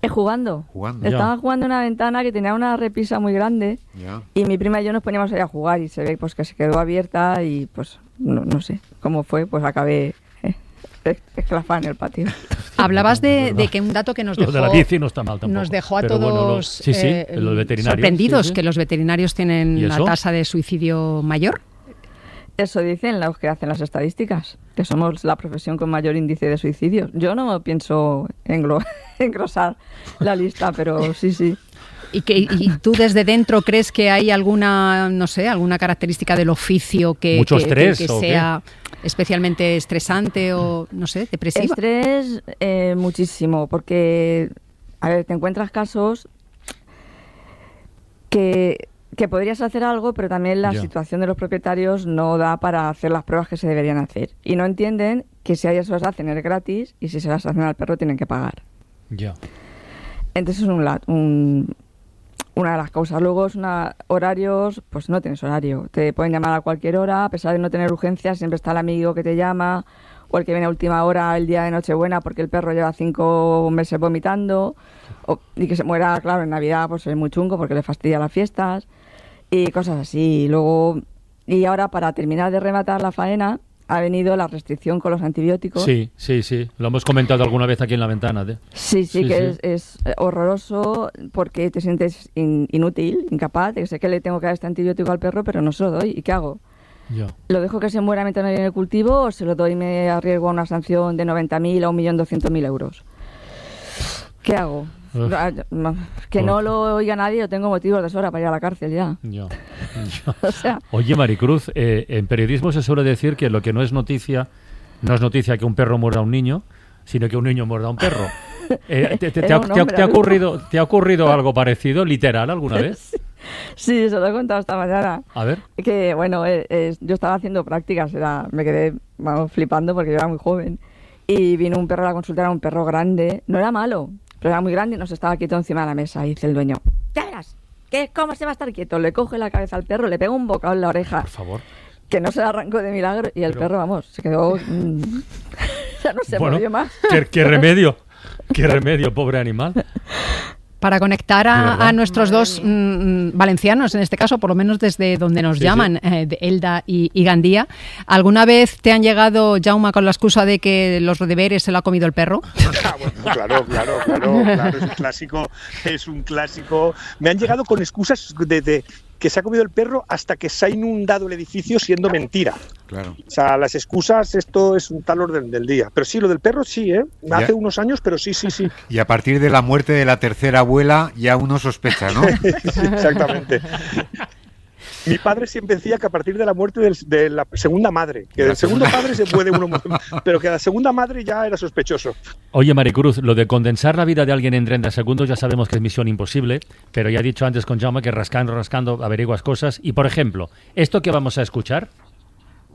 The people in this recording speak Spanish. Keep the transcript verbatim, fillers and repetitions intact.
Eh, jugando. Jugando. Estaba Ya. jugando en una ventana que tenía una repisa muy grande Ya. y mi prima y yo nos poníamos ahí a jugar y se ve pues que se quedó abierta y pues no, no sé cómo fue, pues acabé eh, esclafada en el patio. Hablabas Es de, verdad. de que un dato que nos Lo dejó, de la bici no está mal tampoco. nos dejó a pero todos bueno, lo- sí, sí, eh, los veterinarios, sorprendidos, sí, sí. que los veterinarios tienen ¿Y una eso? tasa de suicidio mayor. Eso dicen los que hacen las estadísticas, que somos la profesión con mayor índice de suicidios. Yo no pienso englo- engrosar la lista, pero sí, sí. ¿Y, que, ¿Y tú desde dentro crees que hay alguna, no sé, alguna característica del oficio que, ¿Mucho que- estrés que- que o qué? sea especialmente estresante o, no sé, depresiva? Estrés eh, muchísimo, porque, a ver, te encuentras casos que, que podrías hacer algo, pero también la Ya. situación de los propietarios no da para hacer las pruebas que se deberían hacer. Y no entienden que si a ellos se las hacen es gratis y si se las hacen al perro tienen que pagar. Ya. Entonces es un, la- un- una de las causas. Luego es una, horarios, pues no tienes horario. Te pueden llamar a cualquier hora, a pesar de no tener urgencias, siempre está el amigo que te llama o el que viene a última hora el día de Nochebuena porque el perro lleva cinco meses vomitando o- y que se muera, claro, en Navidad pues es muy chungo porque le fastidia las fiestas y cosas así. Y luego, y ahora para terminar de rematar la faena, ha venido la restricción con los antibióticos. Sí, sí, sí. Lo hemos comentado alguna vez aquí en la ventana. ¿eh? Sí, sí, Sí, que sí. Es, es horroroso porque te sientes in- inútil, incapaz, de que sé que le tengo que dar este antibiótico al perro, pero no se lo doy. ¿Y qué hago? Ya. ¿Lo dejo que se muera mientras no viene el cultivo o se lo doy y me arriesgo a una sanción de noventa mil a un millón doscientos mil euros? ¿Qué hago? Uf. Ah, no, Que no Uf. lo oiga nadie, yo tengo motivos de sobra para ir a la cárcel ya. Ya. Ya. O sea, Oye, Maricruz, eh, en periodismo se suele decir que lo que no es noticia, no es noticia que un perro muerda a un niño, sino que un niño muerda a un perro. Eh, te, te- te Era ha, un te ha- hombre, te ha adulto. ocurrido, ¿Te ha ocurrido algo parecido, literal, alguna vez? sí, se lo he contado esta mañana. A ver. Que bueno, eh, eh, yo estaba haciendo prácticas, era, me quedé vamos, flipando porque yo era muy joven. Y vino un perro a la consulta, era un perro grande, no era malo, pero era muy grande y nos estaba quieto encima de la mesa. Y dice el dueño, ya verás, ¿qué, ¿cómo se va a estar quieto? Le coge la cabeza al perro, le pega un bocado en la oreja, Por favor. que no se la arrancó de milagro, y el Pero- perro, vamos, se quedó... mm, ya no se Bueno, movió más. ¿qué, qué remedio? ¿Qué remedio, pobre animal? Para conectar ¿De a, verdad? a nuestros dos mm, valencianos, en este caso, por lo menos desde donde nos Sí, llaman, eh, de Elda y, y Gandía, ¿alguna vez te han llegado, Jaume, con la excusa de que los deberes se lo ha comido el perro? Ah, bueno, claro, claro, claro, claro, es un clásico, es un clásico. Me han llegado con excusas de, de que se ha comido el perro hasta que se ha inundado el edificio siendo mentira. Claro. O sea, las excusas, esto es un tal orden del día. Pero sí, lo del perro sí, ¿eh? Ya. Hace unos años, pero sí, sí, sí. Y a partir de la muerte de la tercera abuela ya uno sospecha, ¿no? Sí, exactamente. Mi padre siempre decía que a partir de la muerte del- de la segunda madre, que La del segundo segunda. padre se puede uno, pero que a la segunda madre ya era sospechoso. Oye, Maricruz, lo de condensar la vida de alguien en treinta segundos ya sabemos que es misión imposible, pero ya he dicho antes con Jaume que rascando, rascando averiguas cosas. Y, por ejemplo, esto que vamos a escuchar,